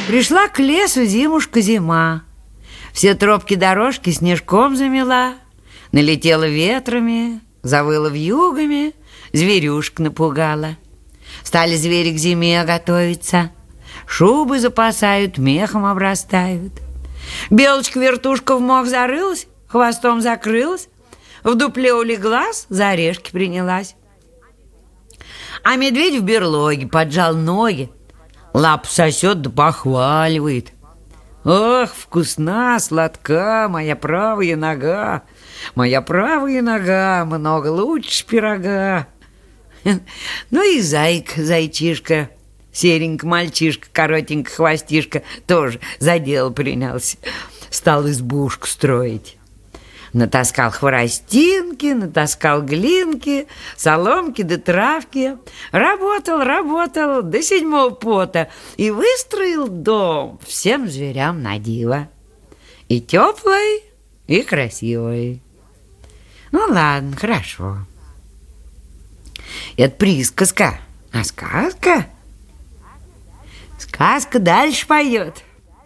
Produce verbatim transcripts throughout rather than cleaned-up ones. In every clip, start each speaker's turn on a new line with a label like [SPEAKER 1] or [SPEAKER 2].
[SPEAKER 1] Пришла к лесу зимушка-зима. Все тропки-дорожки снежком замела, налетела ветрами, завыла вьюгами, зверюшек напугала. Стали звери к зиме готовиться, шубы запасают, мехом обрастают. Белочка-вертушка в мох зарылась, хвостом закрылась, в дупле улеглась, за орешки принялась. А медведь в берлоге поджал ноги, лапу сосет да похваливает. Ох, вкусна, сладка моя правая нога, моя правая нога много лучше пирога. Ну и зайка, зайчишка, серенький мальчишка, коротенький хвостишка тоже за дело принялся. Стал избушку строить. Натаскал хворостинки, натаскал глинки, соломки да травки. Работал, работал до седьмого пота и выстроил дом всем зверям на диво. И теплый, и красивый. Ну ладно, хорошо. Это присказка, а сказка? Сказка дальше поет.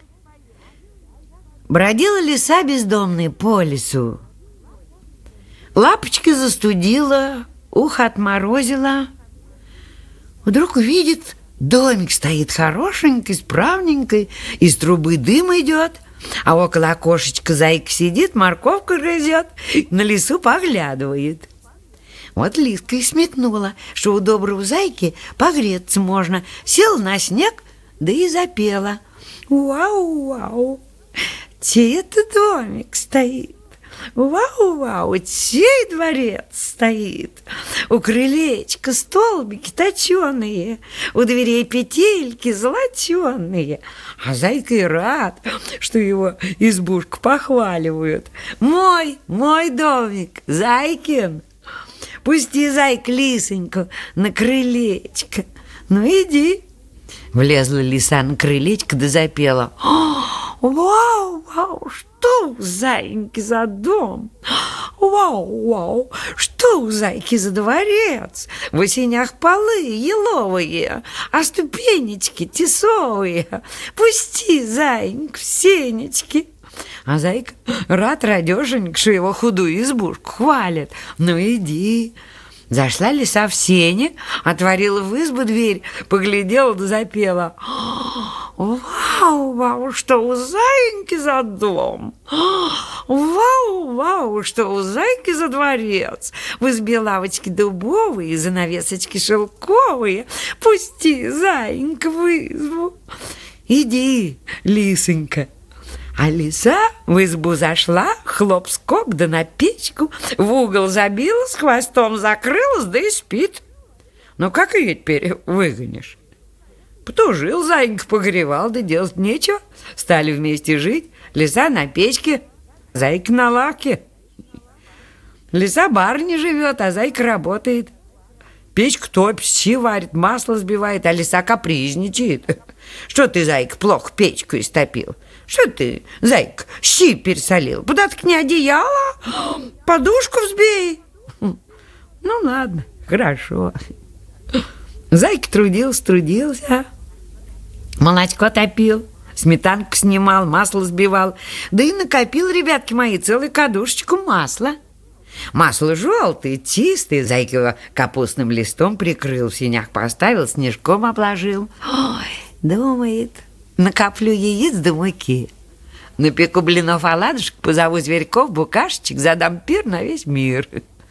[SPEAKER 1] Бродила лиса бездомная по лесу. Лапочки застудила, ухо отморозила. Вдруг увидит, домик стоит хорошенький, справненький, из трубы дым идет, а около окошечка зайка сидит, морковку грызет, на лису поглядывает. Вот лиска и сметнула, что у доброго зайки погреться можно. Села на снег, да и запела. Вау-вау! Чей это домик стоит? Вау-вау, чей дворец стоит? У крылечка столбики точеные, у дверей петельки золоченые. А зайка и рад, что его избушку похваливают. Мой, мой домик, зайкин. Пусти, зайка, лисоньку на крылечко. Ну, иди. Влезла лиса на крылечко да запела. Вау, вау, что у зайки за дом? Вау, вау, что у зайки за дворец? В осенях полы еловые, а ступенечки тесовые. Пусти, зайка, в сенечки. А зайка рад радешенька, что его худую избушку хвалит. Ну, иди. Зашла лиса в сене, отворила в избу дверь, поглядела да запела. Вау, вау, что у зайки за дом! Вау, вау, что у зайки за дворец! В избе лавочки дубовые, занавесочки шелковые. Пусти, зайка, в избу. Иди, лисонька. А лиса в избу зашла, хлоп-скок, да на печку, в угол забилась, хвостом закрылась, да и спит. Ну, как ее теперь выгонишь? Потужил зайка, погревал, да делать нечего. Стали вместе жить. Лиса на печке, зайка на лавке. Лиса барыня живет, а зайка работает. Печка топит, щи варит, масло сбивает, а лиса капризничает. Что ты, зайка, плохо печку истопил? Что ты, зайка, щи пересолил? Куда-то не одеяло, подушку взбей. Ну, ладно, хорошо. Зайка трудился, трудился, молочко топил, сметанку снимал, масло сбивал, да и накопил, ребятки мои, целую кадушечку масла. Масло желтое, чистое, зайка его капустным листом прикрыл, в сенях поставил, снежком обложил. Ой, думает, накоплю яиц да муки, напеку блинов оладушек, позову зверьков, букашечек, задам пир на весь мир.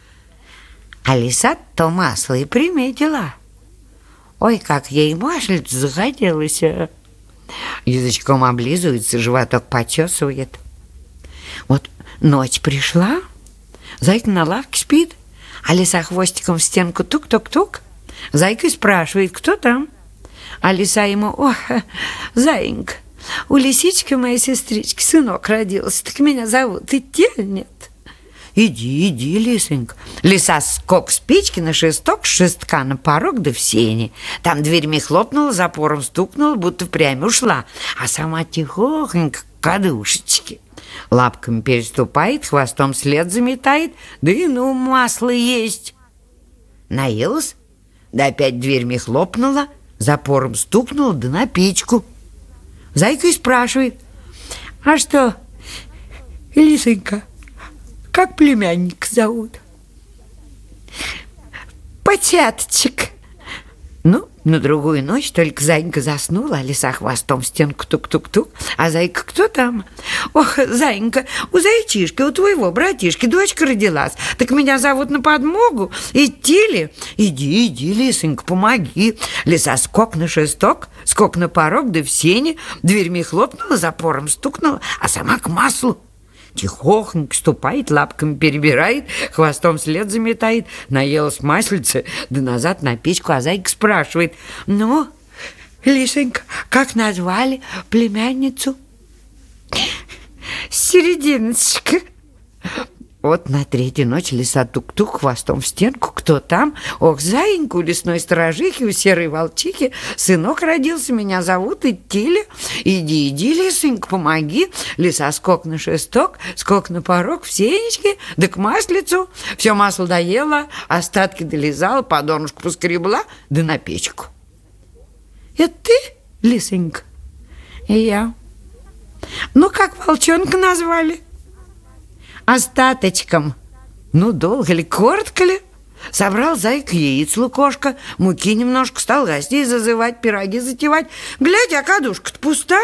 [SPEAKER 1] А лиса то масло и приметила. Ой, как ей маслица захотелось. Язычком облизывается, животок почесывает. Вот ночь пришла, зайка на лавке спит, а лиса хвостиком в стенку тук-тук-тук. Зайка спрашивает, кто там? А лиса ему: ох, заинька, у лисички моей сестрички сынок родился, так меня зовут, идти или нет? Иди, иди, лисонька. Лиса скок с печки на шесток, с шестка на порог да в сене. Там дверьми хлопнула, запором стукнула, будто впрямь ушла, а сама тихохонько к кадушечке. Лапками переступает, хвостом след заметает, да и ну масло есть. Наелась, да опять дверьми хлопнула, запором стукнула, да на печку. Зайка и спрашивает: а что, Лисонька, как племянника зовут? Потяточек. Ну, на другую ночь только Зайка заснула, а лиса хвостом в стенку тук-тук-тук. А Зайка: кто там? Ох, Зайка, у зайчишки, у твоего братишки дочка родилась. Так меня зовут на подмогу. Идти ли? Иди, иди, Лисонька, помоги. Лиса скок на шесток, скок на порог, да в сене. Дверьми хлопнула, запором стукнула, а сама к маслу. Тихохонько ступает, лапками перебирает, хвостом след заметает. Наелась маслица, да назад на печку, а Зайка спрашивает: ну, Лисонька, как назвали племянницу? Серединочка. Вот на третью ночь лиса тук-тук хвостом в стенку. Кто там? Ох, Заинька, у лесной сторожихи, у серой волчихи сынок родился, меня зовут идти ли? Иди, иди, Лисонька, помоги. Лиса скок на шесток, скок на порог, в сенечке, да к маслицу. Все масло доела, остатки долизала, по донышку поскребла, да на печку. Это ты, Лисонька? И я. Ну, как волчонка назвали? Остаточком. Ну, долго ли, коротко ли? Собрал Зайка яиц лукошко, муки немножко, стал гостей зазывать, пироги затевать. Глядя, а кадушка-то пуста.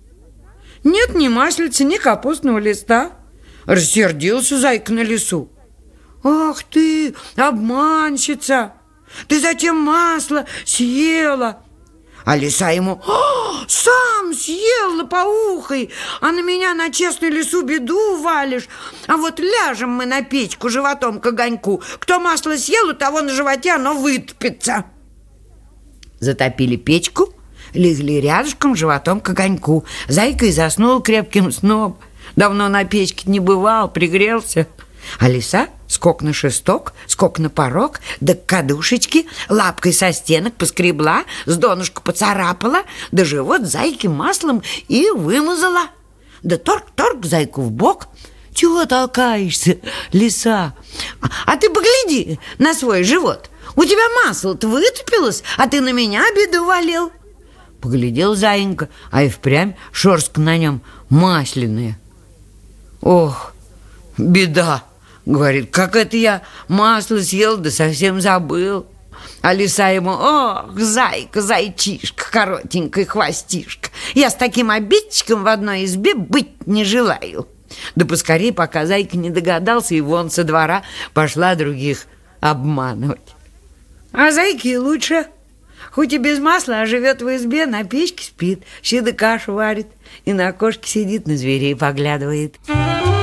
[SPEAKER 1] Нет ни маслица, ни капустного листа. Рассердился Зайка на лису. Ах ты, обманщица! Ты зачем масло съела? А лиса ему: сам съел лопоухой, а на меня, на честную лису, беду валишь. А вот ляжем мы на печку животом к огоньку. Кто масло съел, у того на животе оно вытопится. Затопили печку, легли рядышком животом к огоньку. Зайка и заснул крепким сном. Давно на печке не бывал, пригрелся. А лиса скок на шесток, скок на порог, да к кадушечке, лапкой со стенок поскребла, с донышка поцарапала, да живот Зайки маслом и вымазала. Да торг-торг Зайку в бок. Чего толкаешься, лиса? А, а ты погляди на свой живот. У тебя масло-то вытопилось, а ты на меня беду валил. Поглядел Заинька, а и впрямь шерстка на нем масляная. Ох, беда! Говорит: как это я масло съел, да совсем забыл. А лиса ему: ох, Зайка, зайчишка, коротенькая хвостишка, я с таким обидчиком в одной избе быть не желаю. Да поскорей, пока Зайка не догадался, и вон со двора пошла других обманывать. А Зайке лучше. Хоть и без масла, а живет в избе, на печке спит, щи да кашу варит, и на окошке сидит, на зверей поглядывает.